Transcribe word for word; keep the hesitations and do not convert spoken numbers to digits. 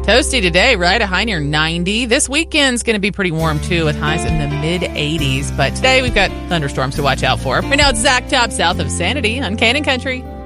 Toasty today, right? A high near ninety. This weekend's going to be pretty warm, too, with highs in the mid-eighties. But today we've got thunderstorms to watch out for. Right now it's Zach Top south of Sanity on Cannon Country.